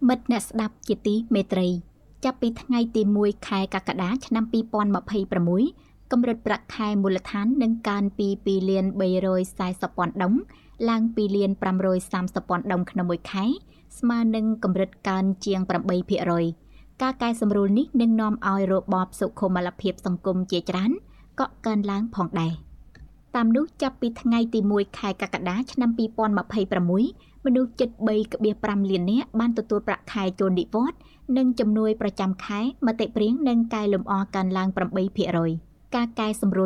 មិត្តអ្នកស្ដាប់ជាទីមេត្រីចាប់ពីថ្ងៃទី1ខែកក្កដាឆ្នាំ2026កម្រិតប្រាក់ខែមូលដ្ឋាននឹងកើនពី2លាន340ពាន់ដុំឡើង2លាន530ពាន់ដុំក្នុងមួយខែស្មើនឹងកម្រិតកើនជាង 8% ការកែសម្រួលនេះនឹងនាំឲ្យរបបសុខុមាលភាពសង្គមជាច្រើនក៏កើនឡើងផងដែរតាមនោះចាប់ពីថ្ងៃទី1ខែកក្កដាឆ្នាំ2026មនុស្សជិត 3.5 លាននាក់បានទទួលប្រាក់ខែចូលនិវត្តន៍និងជំនួយប្រចាំខែមតិព្រាងនឹងកែលម្អកើនឡើង 8%ការកែសម្រួល